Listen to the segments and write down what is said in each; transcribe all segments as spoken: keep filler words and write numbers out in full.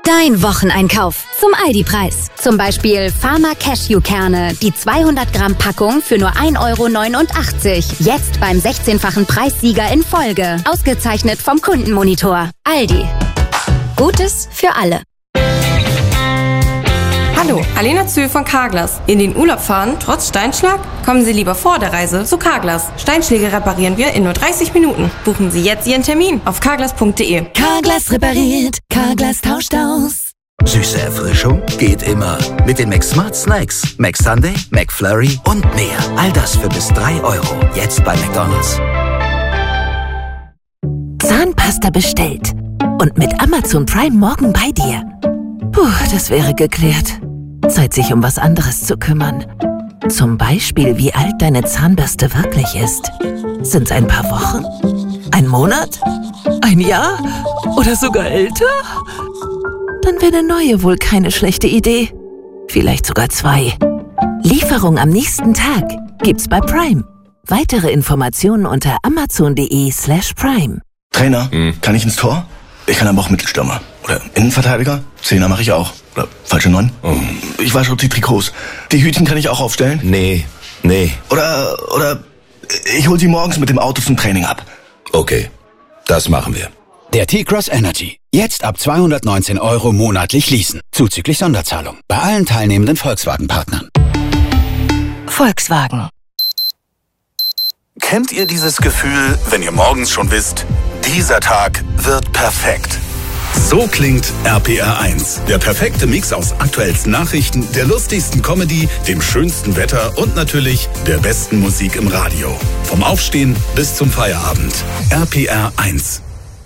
Dein Wocheneinkauf zum Aldi-Preis. Zum Beispiel Pharma Cashew-Kerne, die zweihundert Gramm Packung für nur ein Euro neunundachtzig. Jetzt beim sechzehnfachen Preissieger in Folge. Ausgezeichnet vom Kundenmonitor. Aldi. Gutes für alle. Hallo, Alena Zöhl von Carglass. In den Urlaub fahren, trotz Steinschlag? Kommen Sie lieber vor der Reise zu Carglass. Steinschläge reparieren wir in nur dreißig Minuten. Buchen Sie jetzt Ihren Termin auf carglass punkt de. Carglass repariert, Carglass tauscht aus. Süße Erfrischung geht immer. Mit den McSmart Snacks. McSunday, McFlurry und mehr. All das für bis drei Euro. Jetzt bei McDonald's. Zahnpasta bestellt. Und mit Amazon Prime morgen bei dir. Puh, das wäre geklärt. Zeit, sich um was anderes zu kümmern. Zum Beispiel, wie alt deine Zahnbürste wirklich ist. Sind's ein paar Wochen? Ein Monat? Ein Jahr? Oder sogar älter? Dann wäre eine neue wohl keine schlechte Idee. Vielleicht sogar zwei. Lieferung am nächsten Tag gibt's bei Prime. Weitere Informationen unter amazon.de slash Prime. Trainer, hm. kann ich ins Tor? Ich kann aber auch Mittelstürmer. Oder Innenverteidiger? Zehner mache ich auch. Oder falsche Neun? Oh. Ich wasche auch die Trikots. Die Hütchen kann ich auch aufstellen? Nee, nee. Oder, oder ich hol sie morgens mit dem Auto zum Training ab. Okay, das machen wir. Der T-Cross Energy. Jetzt ab zweihundertneunzehn Euro monatlich leasen. Zuzüglich Sonderzahlung. Bei allen teilnehmenden Volkswagen-Partnern. Volkswagen. Kennt ihr dieses Gefühl, wenn ihr morgens schon wisst, dieser Tag wird perfekt? So klingt R P R eins. Der perfekte Mix aus aktuellsten Nachrichten, der lustigsten Comedy, dem schönsten Wetter und natürlich der besten Musik im Radio. Vom Aufstehen bis zum Feierabend. R P R eins.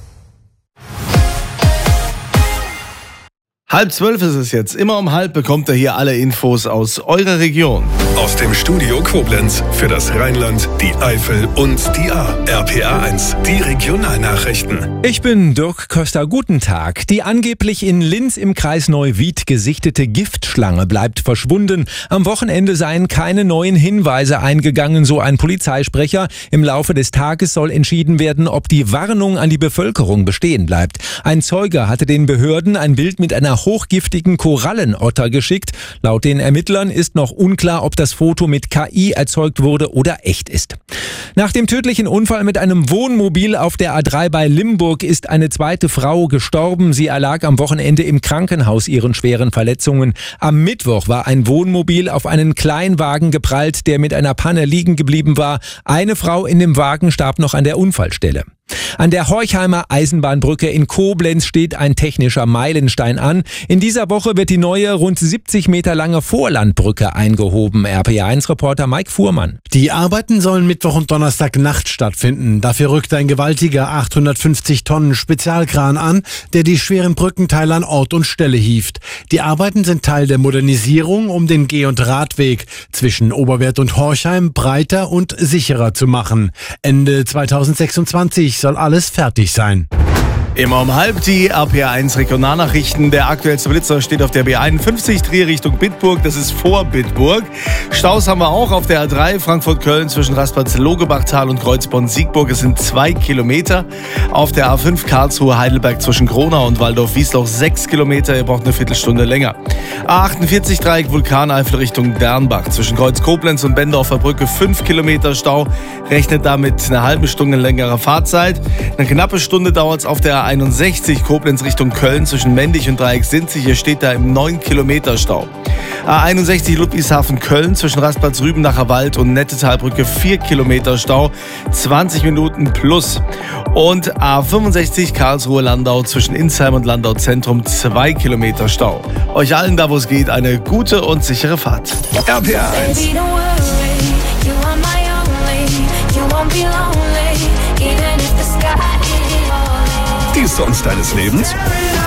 Halb zwölf ist es jetzt. Immer um halb bekommt ihr hier alle Infos aus eurer Region. Aus dem Studio Koblenz für das Rheinland, die Eifel und die A. R P R eins, die Regionalnachrichten. Ich bin Dirk Köster. Guten Tag. Die angeblich in Linz im Kreis Neuwied gesichtete Giftschlange bleibt verschwunden. Am Wochenende seien keine neuen Hinweise eingegangen, so ein Polizeisprecher. Im Laufe des Tages soll entschieden werden, ob die Warnung an die Bevölkerung bestehen bleibt. Ein Zeuge hatte den Behörden ein Bild mit einer hochgiftigen Korallenotter geschickt. Laut den Ermittlern ist noch unklar, ob das Foto mit K I erzeugt wurde oder echt ist. Nach dem tödlichen Unfall mit einem Wohnmobil auf der A drei bei Limburg ist eine zweite Frau gestorben. Sie erlag am Wochenende im Krankenhaus ihren schweren Verletzungen. Am Mittwoch war ein Wohnmobil auf einen Kleinwagen geprallt, der mit einer Panne liegen geblieben war. Eine Frau in dem Wagen starb noch an der Unfallstelle. An der Horchheimer Eisenbahnbrücke in Koblenz steht ein technischer Meilenstein an. In dieser Woche wird die neue, rund siebzig Meter lange Vorlandbrücke eingehoben. R P R eins Reporter Mike Fuhrmann. Die Arbeiten sollen Mittwoch und Donnerstag Nacht stattfinden. Dafür rückt ein gewaltiger achthundertfünfzig Tonnen Spezialkran an, der die schweren Brückenteile an Ort und Stelle hieft. Die Arbeiten sind Teil der Modernisierung, um den Geh- und Radweg zwischen Oberwerth und Horchheim breiter und sicherer zu machen. Ende zweitausendsechsundzwanzig soll alles fertig sein. Immer um halb die R P R eins Regionalnachrichten. Der aktuellste Blitzer steht auf der B einundfünfzig, Drehrichtung Bitburg. Das ist vor Bitburg. Staus haben wir auch auf der A drei Frankfurt-Köln zwischen Raspatz-Logebachtal und Kreuzborn-Siegburg. Es sind zwei Kilometer. Auf der A fünf Karlsruhe-Heidelberg zwischen Kronau und Waldorf-Wiesloch sechs Kilometer. Ihr braucht eine Viertelstunde länger. A achtundvierzig Dreieck Vulkaneifel Richtung Dernbach zwischen Kreuz-Koblenz und Bendorfer Brücke fünf Kilometer Stau. Rechnet damit eine halbe Stunde längerer Fahrzeit. Eine knappe Stunde dauert es auf der A einundsechzig Koblenz Richtung Köln zwischen Mendig und Dreiecksinzig. Hier steht da im neun Kilometer Stau. A einundsechzig Ludwigshafen Köln zwischen Rastplatz Rübenacher Wald und Nettetalbrücke vier Kilometer Stau, zwanzig Minuten plus. Und A fünfundsechzig Karlsruhe Landau zwischen Insheim und Landau Zentrum zwei Kilometer Stau. Euch allen da, wo es geht, eine gute und sichere Fahrt. R P R eins. Die Songs deines Lebens?